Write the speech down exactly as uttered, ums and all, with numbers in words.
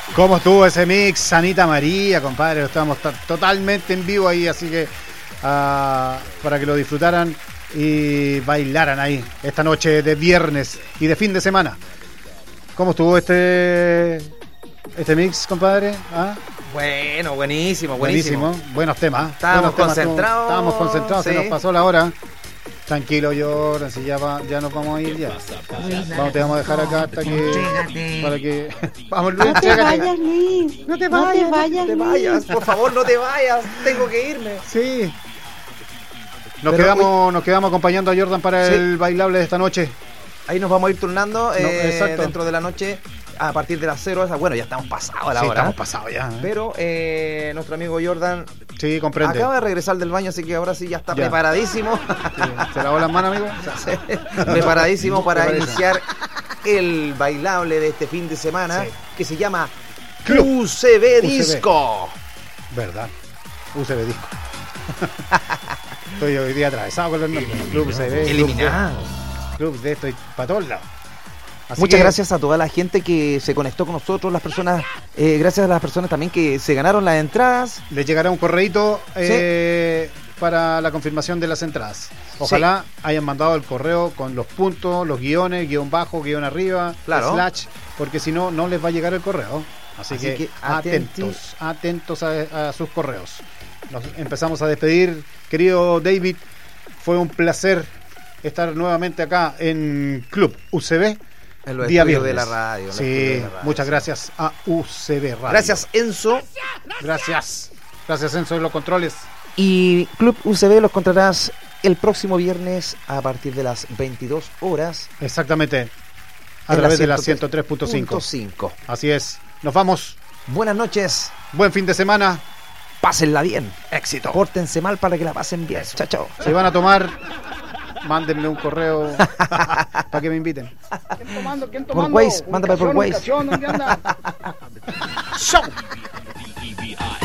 ¿Cómo estuvo ese mix, Sanita María, compadre? Estamos t- totalmente en vivo ahí, así que uh, para que lo disfrutaran y bailaran ahí esta noche de viernes y de fin de semana. ¿Cómo estuvo este este mix, compadre? ¿Ah? Bueno, buenísimo, buenísimo. Buenísimo, buenos temas. Estábamos buenos concentrados. Temas, estábamos concentrados, sí. Se nos pasó la hora. Tranquilo, Jordan, si ya, va, ya nos vamos a ir ya. Vamos, te vamos a dejar acá hasta que... Para que... Vamos, Luis, no te vayas, Luis. No te no vayas, te vayas, no te Luis. vayas. Por favor, no te vayas. Tengo que irme. Sí. Nos, Pero, quedamos, uy, nos quedamos acompañando a Jordan para sí. el bailable de esta noche. Ahí nos vamos a ir turnando eh, no, exacto. dentro de la noche. A partir de las cero, bueno, ya estamos pasados a la sí, hora. estamos pasados ya. ¿eh? Pero eh, nuestro amigo Jordan sí, comprende. acaba de regresar del baño, así que ahora sí ya está ya. preparadísimo. Sí. ¿Se lavó las manos, amigo? Sí. Preparadísimo para iniciar el bailable de este fin de semana, sí. que se llama Club U C B Disco. Verdad, U C B Disco. Estoy hoy día atravesado con los nombres. Club U C B. Eliminado. Club de esto y para todos lados. Así Muchas que... gracias a toda la gente que se conectó con nosotros, las personas, eh, gracias a las personas también que se ganaron las entradas. Les llegará un correíto eh, ¿sí? para la confirmación de las entradas. Ojalá sí. hayan mandado el correo con los puntos, los guiones, guión bajo, guión arriba, claro. slash, porque si no, no les va a llegar el correo. Así, Así que, que atentos, atentos a, a sus correos. Nos empezamos a despedir, querido David. Fue un placer estar nuevamente acá en Club U C B. En los estudios de la radio. Sí, de la radio, muchas gracias a U C B Radio. Gracias, Enzo. Gracias. Gracias, Enzo, de los controles. Y Club U C B los encontrarás el próximo viernes a partir de las veintidós horas. Exactamente. A través de la ciento tres punto cinco. Así es. Nos vamos. Buenas noches. Buen fin de semana. Pásenla bien. Éxito. Pórtense mal para que la pasen bien. Chao, chao. Si van a tomar... Mándenme un correo para que me inviten. ¿Quién tomando? ¿Quién tomando? Por Waze, mándame por Waze. ¿Dónde anda? Show.